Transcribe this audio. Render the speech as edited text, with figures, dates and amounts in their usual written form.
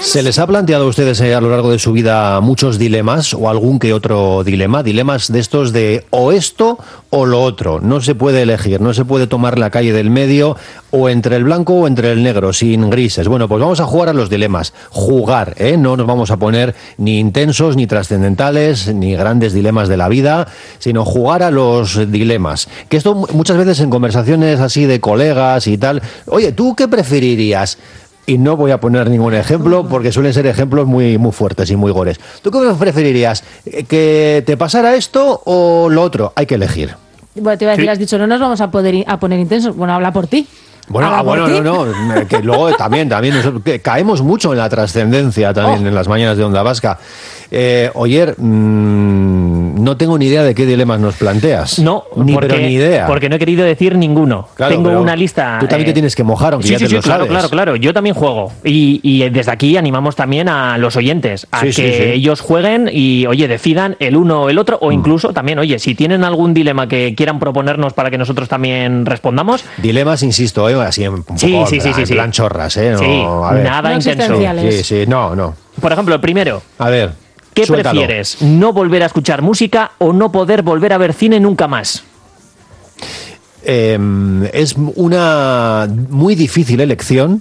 ¿Se les ha planteado a ustedes a lo largo de su vida muchos dilemas o algún que otro dilema? Dilemas de estos de o esto o lo otro. No se puede elegir, no se puede tomar la calle del medio o entre el blanco o entre el negro, sin grises. Bueno, pues vamos a jugar a los dilemas. Jugar, ¿eh? No nos vamos a poner ni intensos, ni trascendentales, ni grandes dilemas de la vida, sino jugar a los dilemas. Que esto muchas veces en conversaciones así de colegas y tal. Oye, ¿tú qué preferirías? Y no voy a poner ningún ejemplo porque suelen ser ejemplos muy, muy fuertes y muy gores. ¿Tú qué preferirías? ¿Que te pasara esto o lo otro? Hay que elegir. Bueno, te iba a decir, has dicho, no nos vamos a poner intensos. Bueno, habla por ti. Bueno, no, que luego también que caemos mucho en la trascendencia también en las mañanas de Onda Vasca. Oyer, no tengo ni idea de qué dilemas nos planteas. No, pero ni idea. Porque no he querido decir ninguno. Claro, tengo una lista. Tú también te tienes que mojar, aunque sí, ya te lo sabes. Claro. Yo también juego. Y desde aquí animamos también a los oyentes a que ellos jueguen y, oye, decidan el uno o el otro. O incluso también, oye, si tienen algún dilema que quieran proponernos para que nosotros también respondamos. Dilemas, insisto, así un poco en plan chorras, ¿eh? No, sí, a ver. nada no intenso. Sí, no. Por ejemplo, el primero. A ver. ¿Qué Suéltalo. prefieres? ¿No volver a escuchar música o no poder volver a ver cine nunca más? Es una muy difícil elección